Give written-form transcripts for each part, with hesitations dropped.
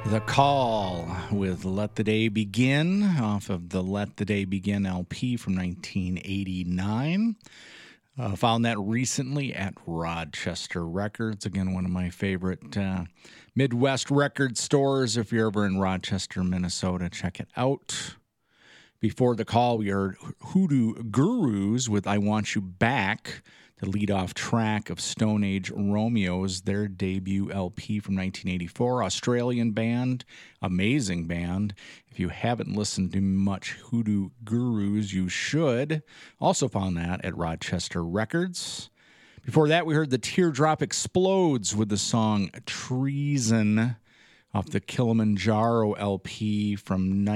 The Call with Let the Day Begin off of the Let the Day Begin LP from 1989. Found that recently at Rochester Records. Again, one of my favorite Midwest record stores. If you're ever in Rochester, Minnesota, check it out. Before The Call, we heard Hoodoo Gurus with I Want You Back, the lead-off track of Stone Age Romeos, their debut LP from 1984. Australian band, amazing band. If you haven't listened to much Hoodoo Gurus, you should. Also found that at Rochester Records. Before that, we heard The Teardrop Explodes with the song Treason off the Kilimanjaro LP from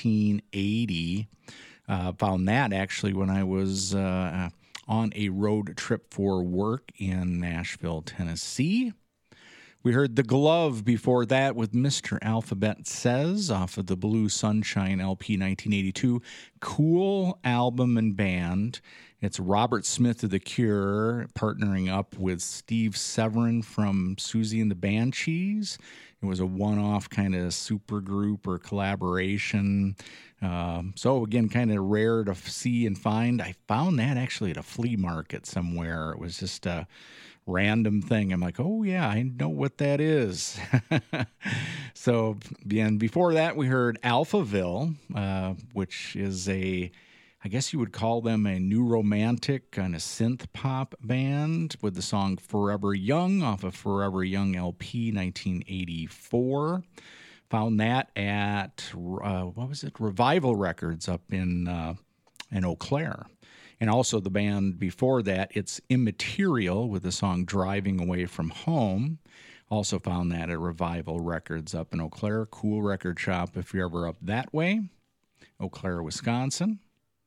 1980. Found that actually when I was on a road trip for work in Nashville, Tennessee. We heard The Glove before that with Mr. Alphabet Says off of the Blue Sunshine LP 1982. Cool album and band. It's Robert Smith of The Cure partnering up with Steve Severin from Susie and the Banshees. It was a one-off kind of super group or collaboration. So, again, kind of rare to see and find. I found that actually at a flea market somewhere. It was just a random thing. I'm like, oh, yeah, I know what that is. So, and before that, we heard Alphaville, which is I guess you would call them a new romantic kind of synth pop band with the song Forever Young off of Forever Young LP 1984. Found that at, Revival Records up in Eau Claire. And also the band before that, it's Immaterial with the song Driving Away From Home. Also found that at Revival Records up in Eau Claire. Cool record shop if you're ever up that way. Eau Claire, Wisconsin.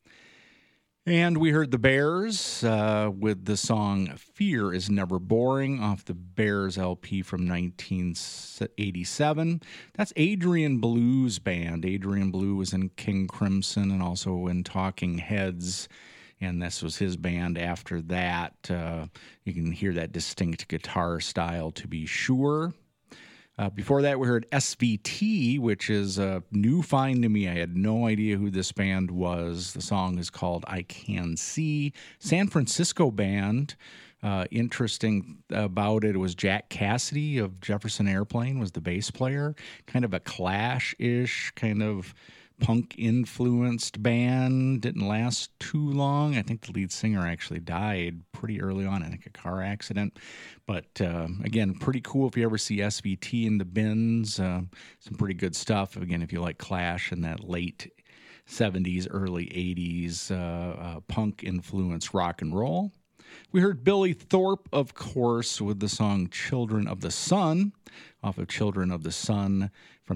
And we heard the Bears with the song Fear is Never Boring off the Bears LP from 1987. That's Adrian Blue's band. Adrian Blue was in King Crimson and also in Talking Heads, and this was his band after that. You can hear that distinct guitar style to be sure. Before that, we heard SVT, which is a new find to me. I had no idea who this band was. The song is called I Can See. San Francisco band. Interesting about it was Jack Cassidy of Jefferson Airplane was the bass player. Kind of a Clash-ish, kind of punk-influenced band. Didn't last too long. I think the lead singer actually died pretty early on. I think a car accident. But again, pretty cool if you ever see SVT in the bins. Some pretty good stuff. Again, if you like Clash and that late 70s, early 80s punk-influenced rock and roll. We heard Billy Thorpe, of course, with the song Children of the Sun off of Children of the Sun from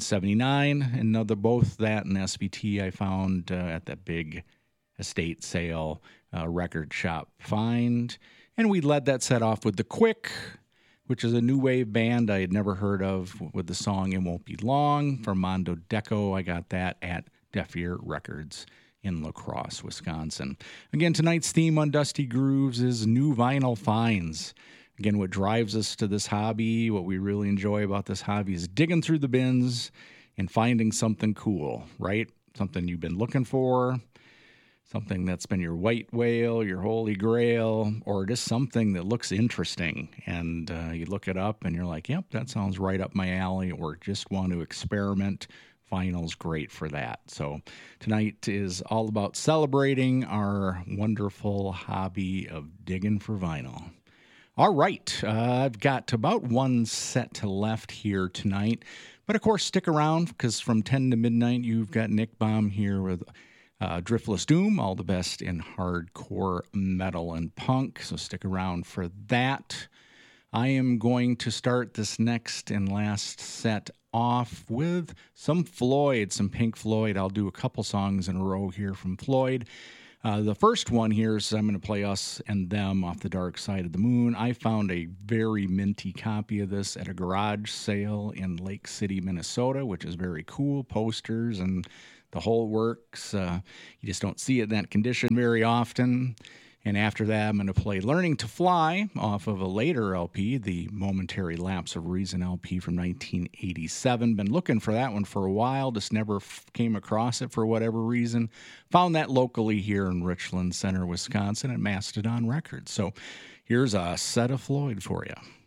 1979. And both that and SVT I found at that big estate sale record shop find. And we led that set off with The Quick, which is a new wave band I had never heard of, with the song It Won't Be Long from Mondo Deco. I got that at Deaf Ear Records in La Crosse, Wisconsin. Again, tonight's theme on Dusty Grooves is new vinyl finds. Again, what drives us to this hobby, what we really enjoy about this hobby is digging through the bins and finding something cool, right? Something you've been looking for, something that's been your white whale, your holy grail, or just something that looks interesting. And you look it up and you're like, yep, that sounds right up my alley, or just want to experiment. Vinyl's great for that. So tonight is all about celebrating our wonderful hobby of digging for vinyl. All right, I've got about one set left here tonight. But of course, stick around, because from 10 to midnight, you've got Nick Baum here with Driftless Doom, all the best in hardcore metal and punk. So stick around for that. I am going to start this next and last set off with some Floyd, some Pink Floyd. I'll do a couple songs in a row here from Floyd. The first one here is I'm going to play Us and Them off the Dark Side of the Moon. I found a very minty copy of this at a garage sale in Lake City, Minnesota, which is very cool. Posters and the whole works. You just don't see it in that condition very often. And after that, I'm going to play Learning to Fly off of a later LP, the Momentary Lapse of Reason LP from 1987. Been looking for that one for a while, just never came across it for whatever reason. Found that locally here in Richland Center, Wisconsin at Mastodon Records. So here's a set of Floyd for you.